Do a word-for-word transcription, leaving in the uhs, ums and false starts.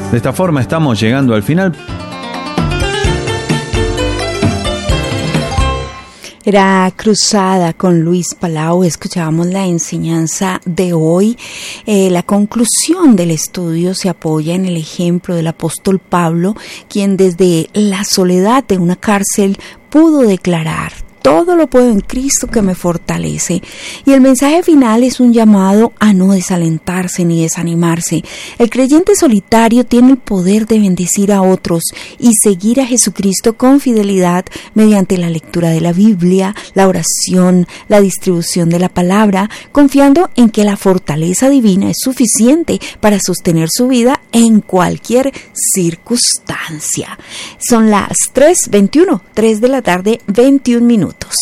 De esta forma estamos llegando al final. Era Cruzada con Luis Palau. Escuchábamos la enseñanza de hoy. Eh, la conclusión del estudio se apoya en el ejemplo del apóstol Pablo, quien desde la soledad de una cárcel pudo declarar: todo lo puedo en Cristo que me fortalece. Y el mensaje final es un llamado a no desalentarse ni desanimarse. El creyente solitario tiene el poder de bendecir a otros y seguir a Jesucristo con fidelidad mediante la lectura de la Biblia, la oración, la distribución de la palabra, confiando en que la fortaleza divina es suficiente para sostener su vida en cualquier circunstancia. Son las tres veintiuno, tres de la tarde, veintiún minutos.